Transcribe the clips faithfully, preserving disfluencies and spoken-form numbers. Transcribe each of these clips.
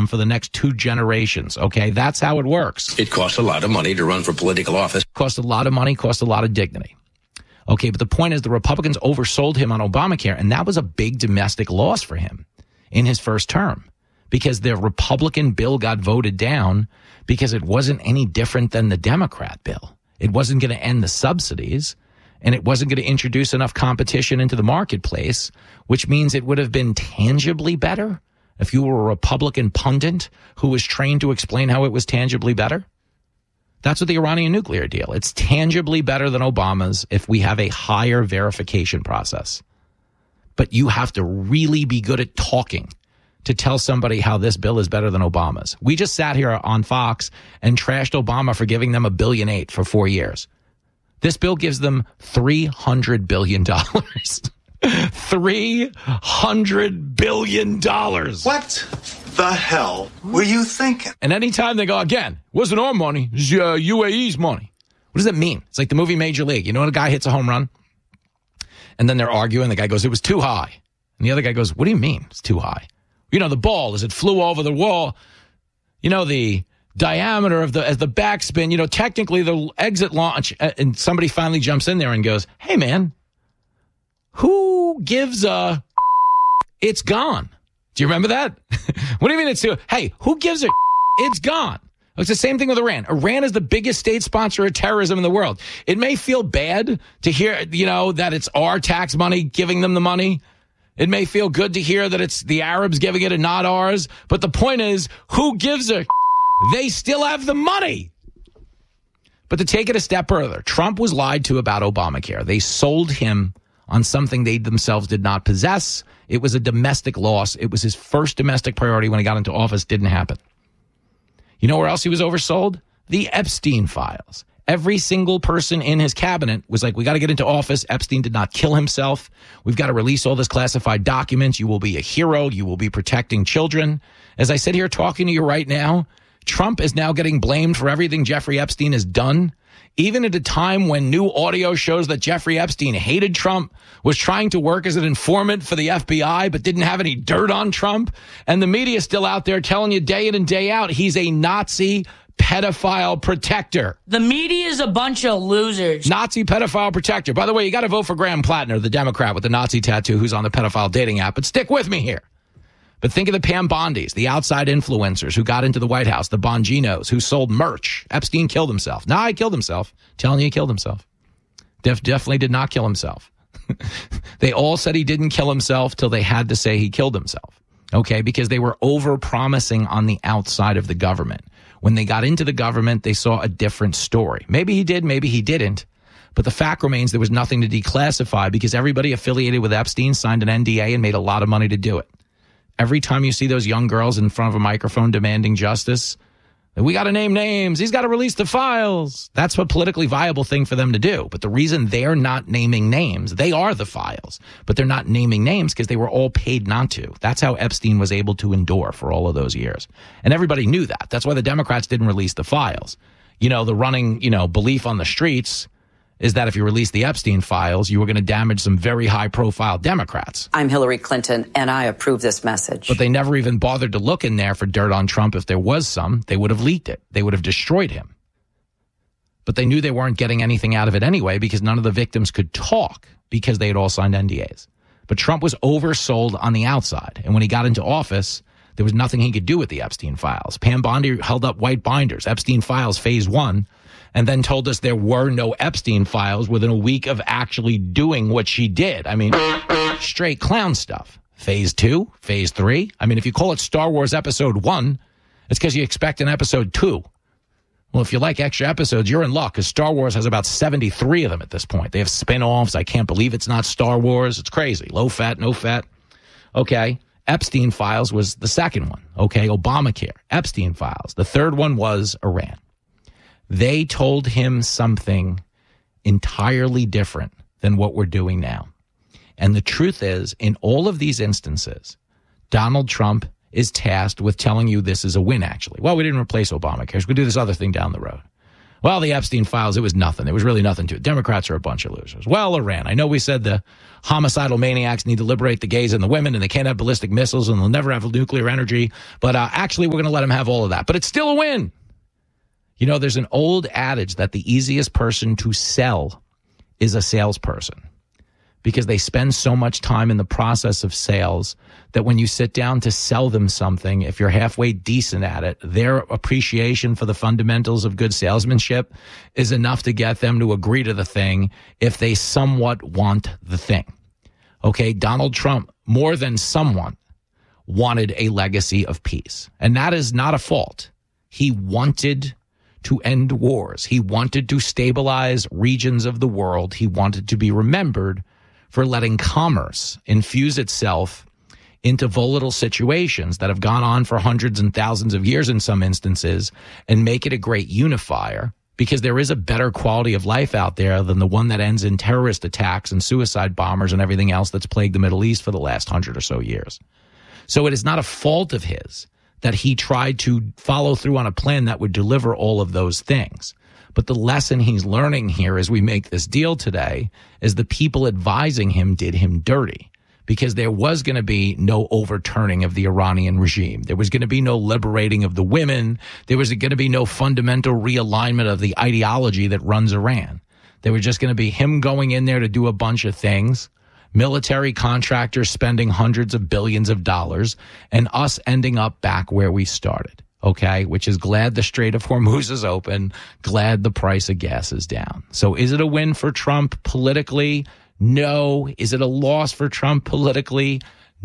them for the next two generations, okay? That's how it works. It costs a lot of money to run for political office. Cost a lot of money, cost a lot of dignity. Okay, but the point is the Republicans oversold him on Obamacare, and that was a big domestic loss for him in his first term because the Republican bill got voted down because it wasn't any different than the Democrat bill. It wasn't going to end the subsidies, and it wasn't going to introduce enough competition into the marketplace, which means it would have been tangibly better if you were a Republican pundit who was trained to explain how it was tangibly better. That's what the Iranian nuclear deal. It's tangibly better than Obama's if we have a higher verification process. But you have to really be good at talking to tell somebody how this bill is better than Obama's. We just sat here on Fox and trashed Obama for giving them a billion eight for four years. This bill gives them three hundred billion dollars. three hundred billion dollars. What the hell were you thinking? And anytime they go, again, wasn't our money, it's uh, U A E's money. What does that mean? It's like the movie Major League. You know when a guy hits a home run? And then they're arguing. The guy goes, it was too high. And the other guy goes, what do you mean it's too high? You know, the ball, as it flew over the wall, you know, the diameter of the, as the backspin, you know, technically the exit launch, and somebody finally jumps in there and goes, hey, man, who gives a, it's gone. Do you remember that? What do you mean it's too, hey, who gives a, it's gone. It's the same thing with Iran. Iran is the biggest state sponsor of terrorism in the world. It may feel bad to hear, you know, that it's our tax money giving them the money. It may feel good to hear that it's the Arabs giving it and not ours. But the point is, who gives a, they still have the money. But to take it a step further, Trump was lied to about Obamacare. They sold him on something they themselves did not possess. It was a domestic loss. It was his first domestic priority when he got into office. Didn't happen. You know where else he was oversold? The Epstein files. Every single person in his cabinet was like, we got to get into office. Epstein did not kill himself. We've got to release all this classified documents. You will be a hero. You will be protecting children. As I sit here talking to you right now, Trump is now getting blamed for everything Jeffrey Epstein has done. Even at a time when new audio shows that Jeffrey Epstein hated Trump, was trying to work as an informant for the F B I, but didn't have any dirt on Trump. And the media is still out there telling you day in and day out, he's a Nazi pedophile protector. The media is a bunch of losers. Nazi pedophile protector. By the way, you got to vote for Graham Plattner, the Democrat with the Nazi tattoo, who's on the pedophile dating app. But stick with me here. But think of the Pam Bondis, the outside influencers who got into the White House, the Bonginos who sold merch. Epstein killed himself. Nah, he killed himself. Telling you he killed himself. Def- definitely did not kill himself. They all said he didn't kill himself till they had to say he killed himself. Okay, because they were over-promising on the outside of the government. When they got into the government, they saw a different story. Maybe he did, maybe he didn't. But the fact remains there was nothing to declassify because everybody affiliated with Epstein signed an N D A and made a lot of money to do it. Every time you see those young girls in front of a microphone demanding justice, we got to name names. He's got to release the files. That's a politically viable thing for them to do. But the reason they're not naming names, they are the files, but they're not naming names because they were all paid not to. That's how Epstein was able to endure for all of those years. And everybody knew that. That's why the Democrats didn't release the files. You know, the running, you know, belief on the streets is that if you release the Epstein files, you were going to damage some very high-profile Democrats. I'm Hillary Clinton, and I approve this message. But they never even bothered to look in there for dirt on Trump. If there was some, they would have leaked it. They would have destroyed him. But they knew they weren't getting anything out of it anyway because none of the victims could talk because they had all signed N D As. But Trump was oversold on the outside. And when he got into office, there was nothing he could do with the Epstein files. Pam Bondi held up white binders, Epstein files phase one, and then told us there were no Epstein files within a week of actually doing what she did. I mean, straight clown stuff. Phase two, phase three. I mean, if you call it Star Wars Episode One, it's because you expect an Episode Two. Well, if you like extra episodes, you're in luck because Star Wars has about seventy-three of them at this point. They have spin-offs. I can't believe it's not Star Wars. It's crazy. Low fat, no fat. Okay. Epstein files was the second one. Okay. Obamacare. Epstein files. The third one was Iran. They told him something entirely different than what we're doing now. And the truth is, in all of these instances, Donald Trump is tasked with telling you this is a win, actually. Well, we didn't replace Obamacare. We do this other thing down the road. Well, the Epstein files, it was nothing. There was really nothing to it. Democrats are a bunch of losers. Well, Iran. I know we said the homicidal maniacs need to liberate the gays and the women, and they can't have ballistic missiles, and they'll never have nuclear energy. But uh, actually, we're going to let them have all of that. But it's still a win. You know, there's an old adage that the easiest person to sell is a salesperson, because they spend so much time in the process of sales that when you sit down to sell them something, if you're halfway decent at it, their appreciation for the fundamentals of good salesmanship is enough to get them to agree to the thing if they somewhat want the thing. Okay, Donald Trump, more than someone, wanted a legacy of peace. And that is not a fault. He wanted to end wars. He wanted to stabilize regions of the world. He wanted to be remembered for letting commerce infuse itself into volatile situations that have gone on for hundreds and thousands of years in some instances, and make it a great unifier, because there is a better quality of life out there than the one that ends in terrorist attacks and suicide bombers and everything else that's plagued the Middle East for the last hundred or so years. So it is not a fault of his that he tried to follow through on a plan that would deliver all of those things. But the lesson he's learning here as we make this deal today is the people advising him did him dirty, because there was going to be no overturning of the Iranian regime. There was going to be no liberating of the women. There was going to be no fundamental realignment of the ideology that runs Iran. There was just going to be him going in there to do a bunch of things, military contractors spending hundreds of billions of dollars, and us ending up back where we started. Okay, which is glad the Strait of Hormuz is open, glad the price of gas is down. So is it a win for Trump politically? No. Is it a loss for Trump politically?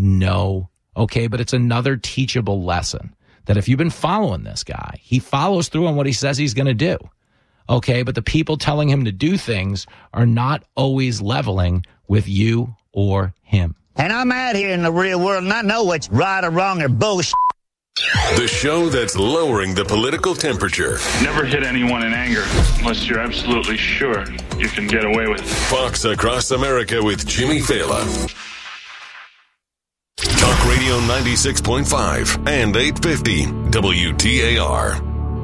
No. Okay, but it's another teachable lesson that if you've been following this guy, he follows through on what he says he's going to do. Okay, but the people telling him to do things are not always leveling with you or him. And I'm out here in the real world, and I know what's right or wrong or bullshit. The show that's lowering the political temperature. Never hit anyone in anger unless you're absolutely sure you can get away with it. Fox Across America with Jimmy Fallon. Talk Radio ninety-six point five and eight fifty W T A R.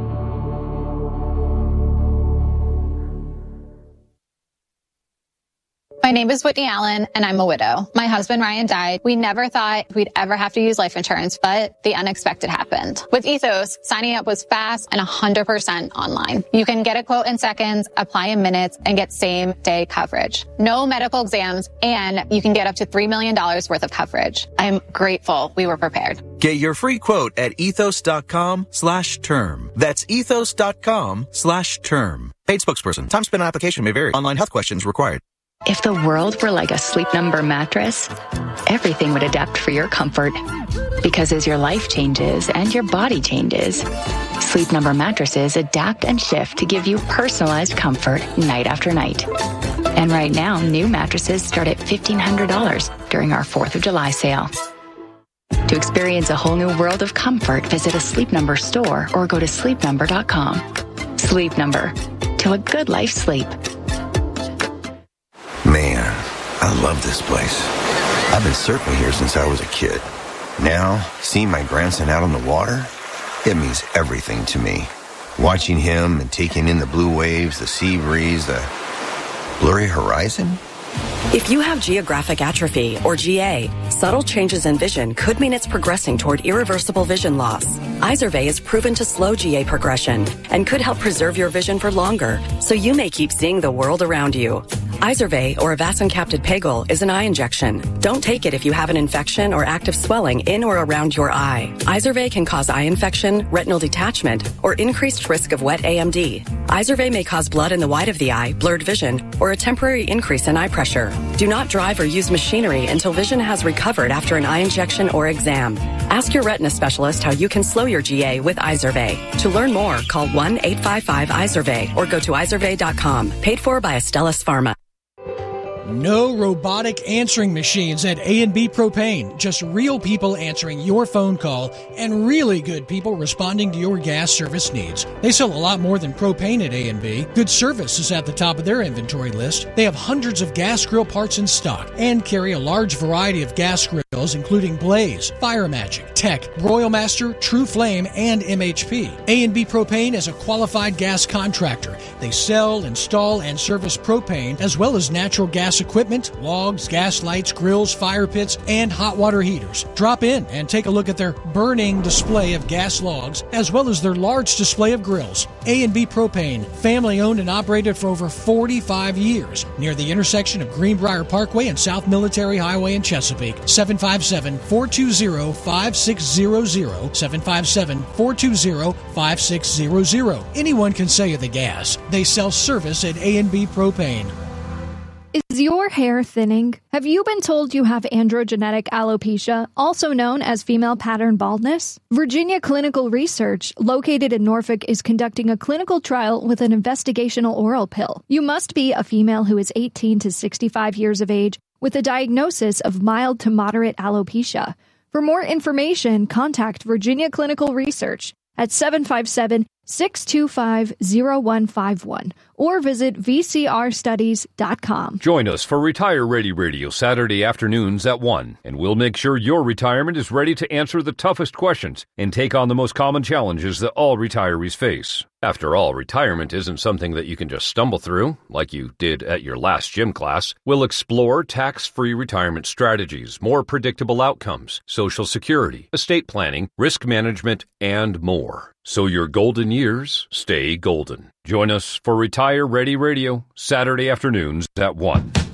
My name is Whitney Allen, and I'm a widow. My husband, Ryan, died. We never thought we'd ever have to use life insurance, but the unexpected happened. With Ethos, signing up was fast and one hundred percent online. You can get a quote in seconds, apply in minutes, and get same-day coverage. No medical exams, and you can get up to three million dollars worth of coverage. I'm grateful we were prepared. Get your free quote at ethos.com slash term. That's ethos.com slash term. Paid spokesperson. Time spent on application may vary. Online health questions required. If the world were like a Sleep Number mattress, everything would adapt for your comfort. Because as your life changes and your body changes, Sleep Number mattresses adapt and shift to give you personalized comfort night after night. And right now, new mattresses start at fifteen hundred dollars during our fourth of July sale. To experience a whole new world of comfort, visit a Sleep Number store or go to sleep number dot com. Sleep Number. Till a good life sleep. Man, I love this place. I've been surfing here since I was a kid. Now, seeing my grandson out on the water, it means everything to me. Watching him and taking in the blue waves, the sea breeze, the blurry horizon. If you have geographic atrophy, or G A, subtle changes in vision could mean it's progressing toward irreversible vision loss. Izervay is proven to slow G A progression and could help preserve your vision for longer, so you may keep seeing the world around you. Izervay, or avacincaptad pegol, is an eye injection. Don't take it if you have an infection or active swelling in or around your eye. Izervay can cause eye infection, retinal detachment, or increased risk of wet A M D. Izervay may cause blood in the white of the eye, blurred vision, or a temporary increase in eye pressure. Do not drive or use machinery until vision has recovered after an eye injection or exam. Ask your retina specialist how you can slow your G A with Izervay. To learn more, call one eight five five Izervay or go to izervay dot com. Paid for by Astellas Pharma. No robotic answering machines at A and B Propane. Just real people answering your phone call and really good people responding to your gas service needs. They sell a lot more than propane at A and B. Good service is at the top of their inventory list. They have hundreds of gas grill parts in stock and carry a large variety of gas grills including Blaze, Fire Magic, Tech, Royal Master, True Flame, and M H P. A and B Propane is a qualified gas contractor. They sell, install, and service propane as well as natural gas equipment, logs, gas lights, grills, fire pits, and hot water heaters. Drop in and take a look at their burning display of gas logs as well as their large display of grills. A and B Propane, family owned and operated for over forty-five years near the intersection of Greenbrier Parkway and South Military Highway in Chesapeake. seven five seven, four two zero, five six zero zero, seven five seven, four two zero, five six zero zero. Anyone can sell you the gas. They sell service at A and B Propane. Is your hair thinning? Have you been told you have androgenetic alopecia, also known as female pattern baldness? Virginia Clinical Research, located in Norfolk, is conducting a clinical trial with an investigational oral pill. You must be a female who is eighteen to sixty-five years of age with a diagnosis of mild to moderate alopecia. For more information, contact Virginia Clinical Research at seven five seven, six two five, zero one five one or visit v c r studies dot com. Join us for Retire Ready Radio Saturday afternoons at one, and we'll make sure your retirement is ready to answer the toughest questions and take on the most common challenges that all retirees face. After all, retirement isn't something that you can just stumble through, like you did at your last gym class. We'll explore tax-free retirement strategies, more predictable outcomes, Social Security, estate planning, risk management, and more. So your golden years stay golden. Join us for Retire Ready Radio, Saturday afternoons at one.